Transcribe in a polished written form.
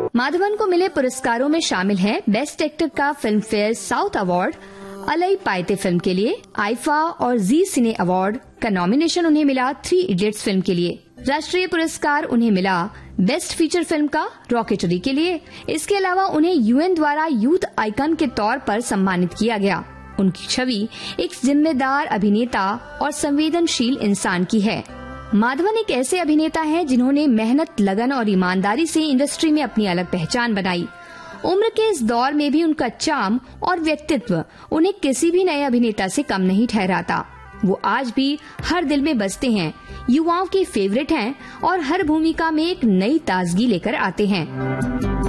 माधवन को मिले पुरस्कारों में शामिल है बेस्ट एक्टर का फिल्म फेयर साउथ अवार्ड, अलई पाइते फिल्म के लिए, आईफा और जी सिने अवार्ड का नॉमिनेशन उन्हें मिला 3 इडियट्स फिल्म के लिए। राष्ट्रीय पुरस्कार उन्हें मिला बेस्ट फीचर फिल्म का रॉकेटरी के लिए। इसके अलावा उन्हें यूएन द्वारा यूथ आइकन के तौर पर सम्मानित किया गया। उनकी छवि एक जिम्मेदार अभिनेता और संवेदनशील इंसान की है। माधवन एक ऐसे अभिनेता हैं जिन्होंने मेहनत, लगन और ईमानदारी से इंडस्ट्री में अपनी अलग पहचान बनाई। उम्र के इस दौर में भी उनका चार्म और व्यक्तित्व उन्हें किसी भी नए अभिनेता से कम नहीं ठहराता। वो आज भी हर दिल में बसते हैं, युवाओं के फेवरेट हैं और हर भूमिका में एक नई ताजगी लेकर आते हैं।